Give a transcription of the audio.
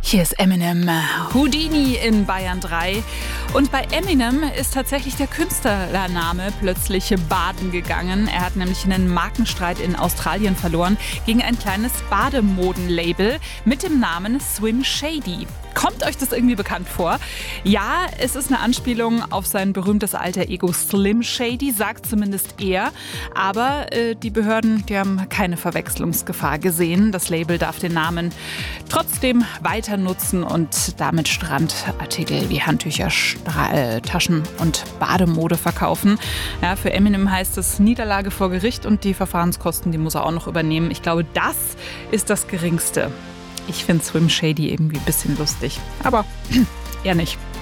Hier ist Eminem, Houdini in Bayern 3. Und bei Eminem ist tatsächlich der Künstlername plötzlich baden gegangen. Er hat nämlich einen Markenstreit in Australien verloren gegen ein kleines Bademodenlabel mit dem Namen Swim Shady. Kommt euch das irgendwie bekannt vor? Ja, es ist eine Anspielung auf sein berühmtes alter Ego Slim Shady, sagt zumindest er. Aber die Behörden, die haben keine Verwechslungsgefahr gesehen. Das Label darf den Namen trotzdem weiter nutzen und damit Strandartikel wie Handtücher, Taschen und Bademode verkaufen. Ja, für Eminem heißt es Niederlage vor Gericht und die Verfahrenskosten, die muss er auch noch übernehmen. Ich glaube, das ist das Geringste. Ich finde Swim Shady irgendwie ein bisschen lustig, aber eher nicht.